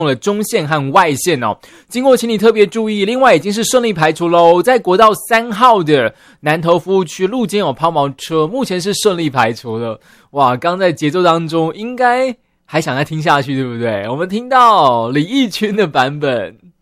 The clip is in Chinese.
了中线和外线哦。经过请你特别注意，另外已经是顺利排除咯，在国道3号的南投服务区路肩有抛锚车，目前是顺利排除了。哇，刚在节奏当中应该还想再听下去，对不对？我们听到李翊君的版本。